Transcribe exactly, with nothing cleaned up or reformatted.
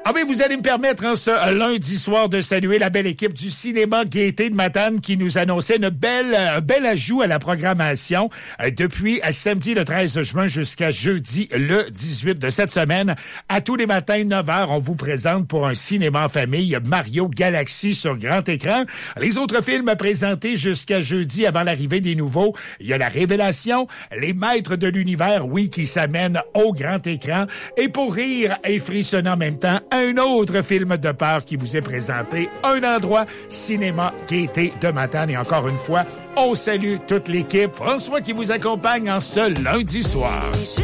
Ah oui, vous allez me permettre en ce lundi soir de saluer la belle équipe du cinéma Gaieté de Matane qui nous annonçait une belle, un bel ajout à la programmation euh, depuis samedi le treize juin jusqu'à jeudi le dix-huit de cette semaine. À tous les matins, neuf heures, on vous présente pour un cinéma en famille Mario Galaxy sur grand écran. Les autres films présentés jusqu'à jeudi avant l'arrivée des nouveaux, il y a La Révélation, Les Maîtres de l'Univers, oui, qui s'amènent au grand écran. Et pour rire et frissonner en même temps, un autre film de peur qui vous est présenté, Un endroit, cinéma Gaieté de Matane. Et encore une fois, on salue toute l'équipe. François qui vous accompagne en ce lundi soir.